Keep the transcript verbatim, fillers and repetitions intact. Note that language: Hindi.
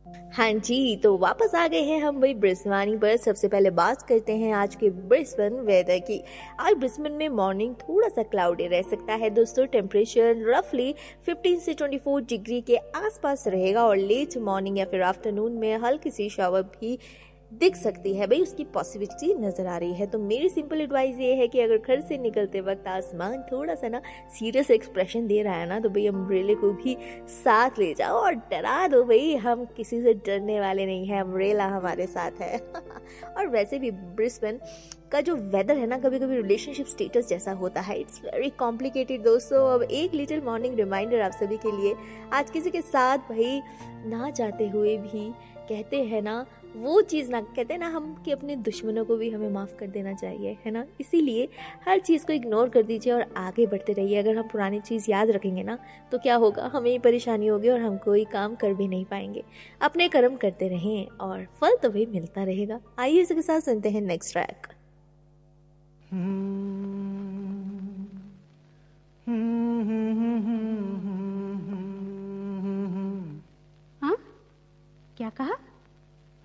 हाँ जी, तो वापस आ गए हैं हम वही ब्रिस्वानी पर। सबसे पहले बात करते हैं आज के ब्रिस्बेन वेदर की। आज ब्रिस्बेन में मॉर्निंग थोड़ा सा क्लाउडी रह सकता है दोस्तों। टेम्परेचर रफली फिफ्टीन से ट्वेंटी फोर डिग्री के आसपास रहेगा और लेट मॉर्निंग या फिर आफ्टरनून में हल्की सी शावर भी दिख सकती है, भाई उसकी पॉसिबिलिटी नजर आ रही है। तो मेरी सिंपल एडवाइस ये है कि अगर घर से निकलते वक्त आसमान थोड़ा सा ना सीरियस एक्सप्रेशन दे रहा है ना, तो भाई अम्ब्रेले को भी साथ ले जाओ और डरा दो, भाई हम किसी से डरने वाले नहीं हैं, अम्ब्रेला हमारे साथ है। और वैसे भी ब्रिस्बेन का जो वेदर है ना, कभी कभी रिलेशनशिप स्टेटस जैसा होता है। इट्स वेरी कॉम्प्लिकेटेड दोस्तों। अब एक लिटिल मॉर्निंग रिमाइंडर आप सभी के लिए, आज किसी के साथ भाई ना चाहते हुए भी कहते हैं ना वो चीज़, ना कहते हैं ना हम कि अपने दुश्मनों को भी हमें माफ़ कर देना चाहिए, है ना। इसीलिए हर चीज़ को इग्नोर कर दीजिए और आगे बढ़ते रहिए। अगर हम पुरानी चीज़ याद रखेंगे ना, तो क्या होगा, हमें ही परेशानी होगी और हम कोई काम कर भी नहीं पाएंगे। अपने कर्म करते रहें और फल तो भाई मिलता रहेगा। आइए इसके साथ सुनते हैं नेक्स्ट ट्रैक। हाँ, क्या कहा?